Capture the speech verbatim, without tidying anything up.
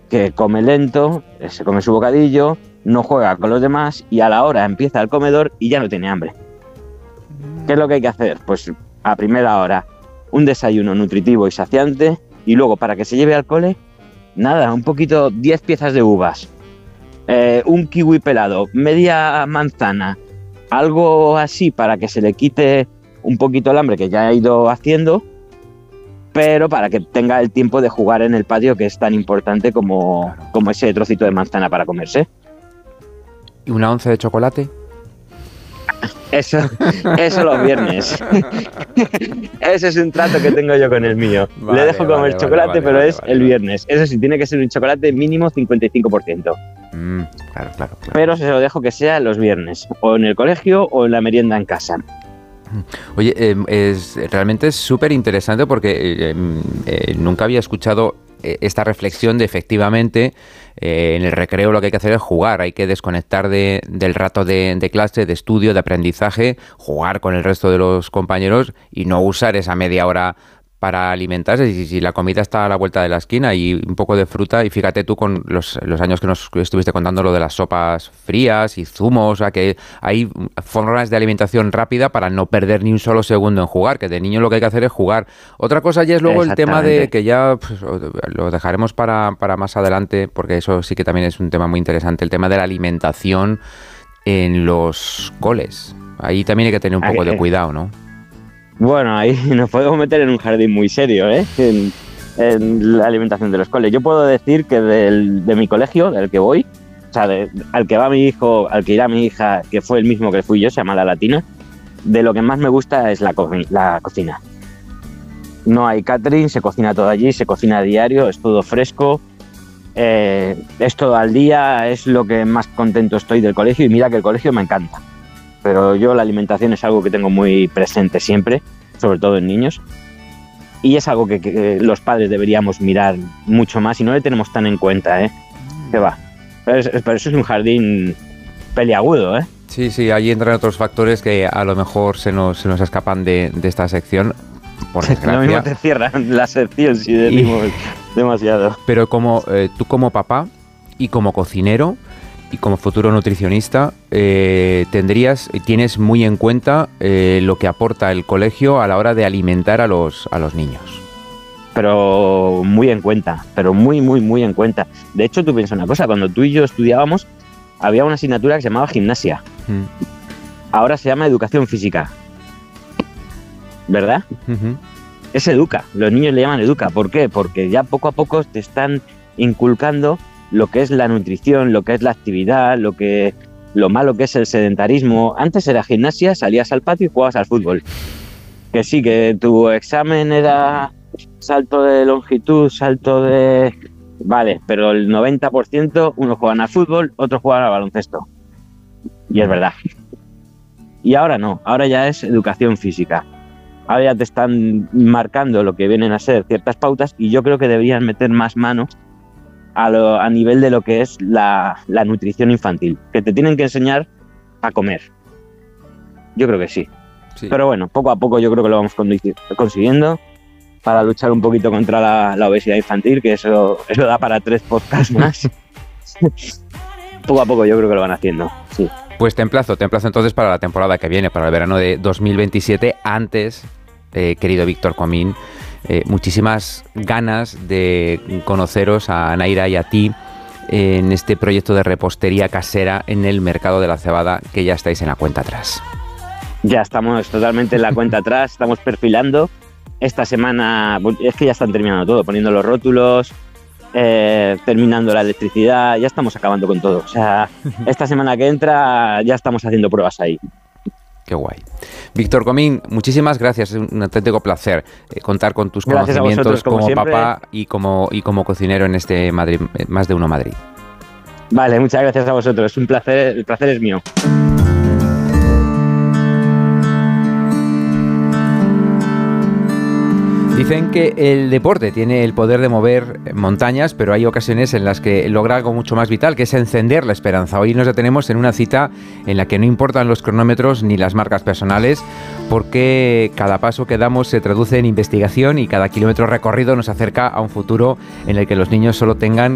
que come lento, se come su bocadillo, no juega con los demás y a la hora empieza el comedor y ya no tiene hambre. ¿Qué es lo que hay que hacer? Pues a primera hora un desayuno nutritivo y saciante y luego para que se lleve al cole, nada, un poquito, diez piezas de uvas, eh, un kiwi pelado, media manzana, algo así para que se le quite un poquito el hambre que ya ha ido haciendo, pero para que tenga el tiempo de jugar en el patio, que es tan importante como, como ese trocito de manzana para comerse. ¿Y una once de chocolate? Eso, eso los viernes. Ese es un trato que tengo yo con el mío. Vale, Le dejo comer vale, chocolate, vale, pero vale, es vale, el viernes. Eso sí, tiene que ser un chocolate mínimo cincuenta y cinco por ciento. Mm, claro, claro, claro. Pero se lo dejo que sea los viernes, o en el colegio o en la merienda en casa. Oye, eh, es, realmente es súper interesante porque eh, eh, nunca había escuchado eh, esta reflexión de efectivamente eh, en el recreo lo que hay que hacer es jugar, hay que desconectar de, del rato de, de clase, de estudio, de aprendizaje, jugar con el resto de los compañeros y no usar esa media hora para alimentarse. Si, si la comida está a la vuelta de la esquina y un poco de fruta, y fíjate tú con los, los años que nos estuviste contando lo de las sopas frías y zumos, o sea que hay formas de alimentación rápida para no perder ni un solo segundo en jugar, que de niño lo que hay que hacer es jugar. Otra cosa ya es luego el tema de que ya pues, lo dejaremos para, para más adelante, porque eso sí que también es un tema muy interesante, el tema de la alimentación en los coles. Ahí también hay que tener un poco de cuidado, ¿no? Bueno, ahí nos podemos meter en un jardín muy serio, ¿eh? En, en la alimentación de los coles. Yo puedo decir que del, de mi colegio, del que voy, o sea, de, al que va mi hijo, al que irá mi hija, que fue el mismo que fui yo, se llama La Latina, de lo que más me gusta es la, co- la cocina. No hay catering, se cocina todo allí, se cocina a diario, es todo fresco, eh, es todo al día, es lo que más contento estoy del colegio y mira que el colegio me encanta. Pero yo la alimentación es algo que tengo muy presente siempre, sobre todo en niños, y es algo que, que los padres deberíamos mirar mucho más y no le tenemos tan en cuenta, ¿eh? Que va. Pero, es, pero eso es un jardín peliagudo, ¿eh? Sí, sí, ahí entran otros factores que a lo mejor se nos, se nos escapan de, de esta sección, por desgracia. Lo mismo te cierran la sección si decimos y... demasiado. Pero como eh, tú como papá y como cocinero, y como futuro nutricionista, eh, tendrías, tienes muy en cuenta eh, lo que aporta el colegio a la hora de alimentar a los, a los niños. Pero muy en cuenta, pero muy, muy, muy en cuenta. De hecho, tú piensas una cosa, cuando tú y yo estudiábamos, había una asignatura que se llamaba gimnasia. Mm. Ahora se llama educación física. ¿Verdad? Uh-huh. Es educa, los niños le llaman educa. ¿Por qué? Porque ya poco a poco te están inculcando lo que es la nutrición, lo que es la actividad, lo que lo malo que es el sedentarismo. Antes era gimnasia, salías al patio y jugabas al fútbol. Que sí, que tu examen era salto de longitud, salto de... Vale, pero el noventa por ciento unos juegan al fútbol, otros juegan al baloncesto. Y es verdad. Y ahora no, ahora ya es educación física. Ahora ya te están marcando lo que vienen a ser ciertas pautas y yo creo que deberían meter más mano A, lo, a nivel de lo que es la, la nutrición infantil, que te tienen que enseñar a comer. Yo creo que sí. sí. Pero bueno, poco a poco yo creo que lo vamos consiguiendo para luchar un poquito contra la, la obesidad infantil, que eso, eso da para tres podcasts más. Poco a poco yo creo que lo van haciendo, sí. Pues te emplazo, te emplazo entonces para la temporada que viene, para el verano de dos mil veintisiete. Antes, eh, querido Víctor Comín, Eh, muchísimas ganas de conoceros a Naira y a ti en este proyecto de repostería casera en el mercado de la cebada, que ya estáis en la cuenta atrás. Ya estamos totalmente en la cuenta atrás, estamos perfilando. Esta semana es que ya están terminando todo, poniendo los rótulos, eh, terminando la electricidad, ya estamos acabando con todo. O sea, esta semana que entra ya estamos haciendo pruebas ahí. Qué guay. Víctor Comín, muchísimas gracias. Es un auténtico placer eh, contar con tus gracias conocimientos como, como siempre. papá y como, y como cocinero en este Madrid, Más de Uno Madrid. Vale, muchas gracias a vosotros. Es un placer, el placer es mío. Dicen que el deporte tiene el poder de mover montañas, pero hay ocasiones en las que logra algo mucho más vital, que es encender la esperanza. Hoy nos detenemos en una cita en la que no importan los cronómetros ni las marcas personales, porque cada paso que damos se traduce en investigación y cada kilómetro recorrido nos acerca a un futuro en el que los niños solo tengan